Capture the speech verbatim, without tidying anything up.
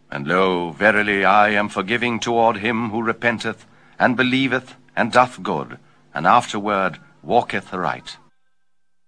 And lo, verily I am forgiving toward him who repenteth, and believeth, and doth good, and afterward walketh aright.